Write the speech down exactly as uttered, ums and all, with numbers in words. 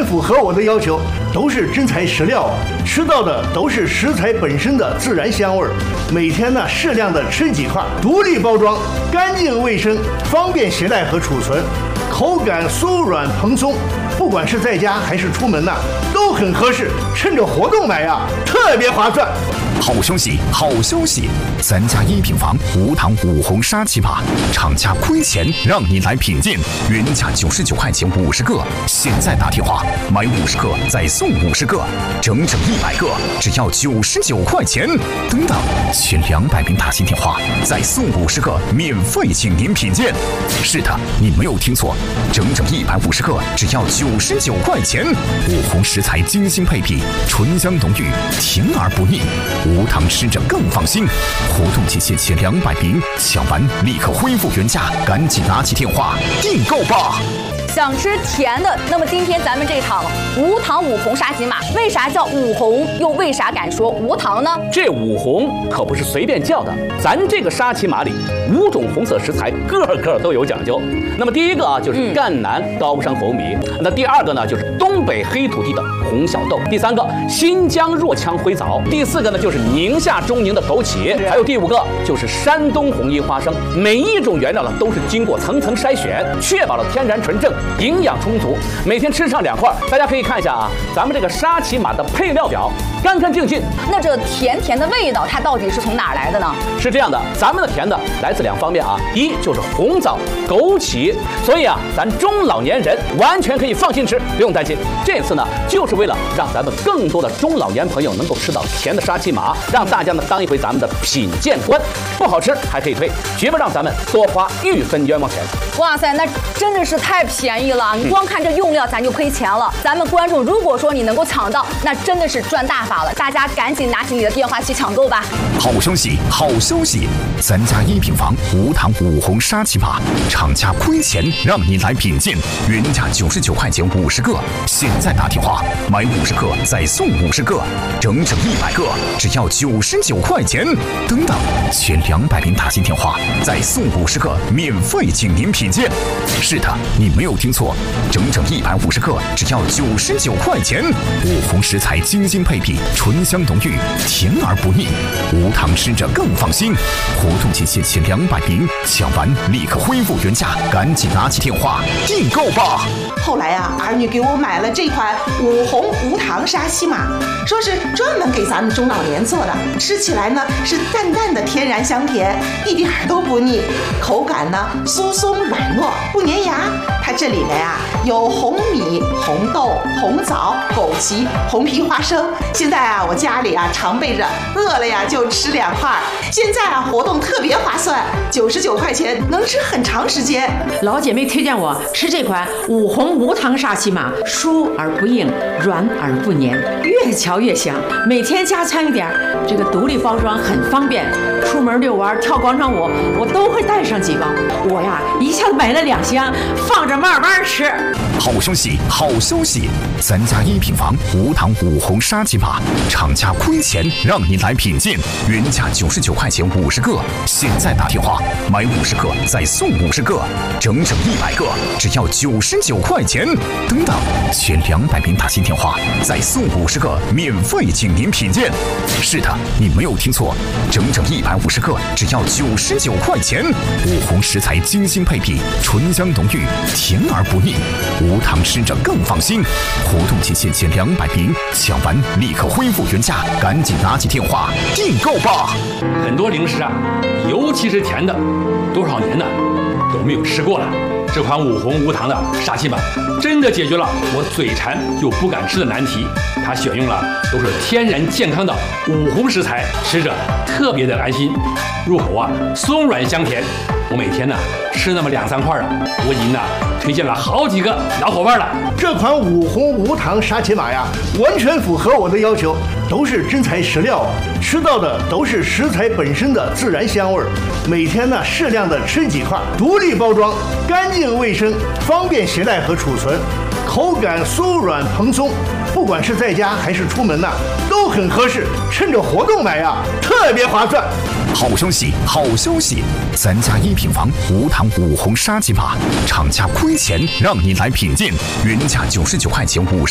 全符合我的要求，都是真材实料啊，吃到的都是食材本身的自然香味儿。每天呢适量的吃几块，独立包装，干净卫生，方便携带和储存，口感酥软蓬松。不管是在家还是出门呐、啊，都很合适。趁着活动买呀、啊，特别划算。 好消息，好消息！咱家一品房无糖五红沙琪玛，厂家亏钱让你来品鉴，原价九十九块钱五十个，现在打电话买五十个再送五十个，整整一百个，只要九十九块钱。等等，前两百名打进电话再送五十个，免费请您品鉴。是的，你没有听错，整整一百五十个，只要九十九块钱。五红食材精心配比，醇香浓郁，甜而不腻。无糖吃着更放心。活动期限前两百名，抢完立刻恢复原价，赶紧拿起电话订购吧。 想吃甜的，那么今天咱们这场无糖五红沙琪玛，为啥叫五红，又为啥敢说无糖呢？ 这五红可不是随便叫的，咱这个沙琪玛里五种红色食材个个都有讲究。那么第一个啊就是赣南高山红米，嗯、那第二个呢就是东北黑土地的红小豆，第三个新疆若羌灰枣，第四个呢就是宁夏中宁的枸杞，还有第五个就是山东红衣花生。每一种原料呢都是经过层层筛选，确保了天然纯正。营养充足，每天吃上两块。大家可以看一下啊，咱们这个沙琪玛的配料表，干干净净。 那这甜甜的味道，它到底是从哪儿来的呢？ 是这样的，咱们的甜的来自两方面啊，一就是红枣、枸杞，所以啊，咱中老年人完全可以放心吃，不用担心。这次呢，就是为了让咱们更多的中老年朋友能够吃到甜的沙琪玛，让大家呢当一回咱们的品鉴官。不好吃还可以退，绝不让咱们多花一分冤枉钱。 哇塞，那真的是太便宜了！你光看这用料，咱就亏钱了。咱们观众，如果说你能够抢到，那真的是赚大发了。大家赶紧拿起你的电话去抢购吧！ 好消息，好消息！咱家一品房无糖五红沙琪玛，厂家亏钱让你来品鉴，原价九十九块钱五十个，现在打电话买五十个再送五十个，整整一百个，只要九十九块钱。等等，前两百名打进电话再送五十个，免费请您品鉴。是的，你没有听错，整整一百五十个，只要九十九块钱。五红食材精心配比，醇香浓郁，甜而不腻，无糖吃着更放心。活动期限前两百名，抢完立刻恢复原价，赶紧拿起电话订购吧。 后来啊，儿女给我买了这款五红无糖沙琪玛，说是专门给咱们中老年做的，吃起来呢是淡淡的天然香甜，一点都不腻，口感呢酥松软糯，不粘牙。它这里面啊有红米、红豆、红枣、枸杞、红皮花生。现在啊我家里啊常备着，饿了呀就吃两块。现在啊活动特别划算，九十九块钱能吃很长时间。 老姐妹推荐我吃这款五红无糖沙琪玛，酥而不硬，软而不粘，越嚼越香。每天加餐一点，这个独立包装很方便，出门遛弯、跳广场舞，我都会带上几包。我呀一下子买了两箱，放着慢慢吃。 好消息，好消息！咱家一品房无糖五红沙琪玛，厂家亏钱让你来品鉴，原价九十九块钱五十个，现在打电话买五十个再送五十个，整整一百个，只要九十九块钱。等等，前两百名打进电话再送五十个，免费请您品鉴。是的，你没有听错，整整一百五十个，只要九十九块钱。五红食材精心配比，醇香浓郁，甜而不腻，无糖吃着更放心。活动期限前两百名，抢完立刻恢复原价，赶紧拿起电话订购吧。 很多零食啊，尤其是甜的，多少年呢都没有吃过了。这款五红无糖的沙琪玛真的解决了我嘴馋又不敢吃的难题。它选用了都是天然健康的五红食材，吃着特别的安心，入口啊松软香甜。我每天呢吃那么两三块啊，我已经呢推荐了好几个老伙伴了。 这款五红无糖沙琪玛呀，完全符合我的要求，都是真材实料啊，吃到的都是食材本身的自然香味儿。每天呢适量的吃几块，独立包装，干净卫生，方便携带和储存，口感酥软蓬松。不管是在家还是出门呐、啊，都很合适。趁着活动买呀，特别划算。 好消息，好消息！咱家一品房无糖五红沙琪玛，厂家亏钱让你来品鉴，原价九十九块钱五十。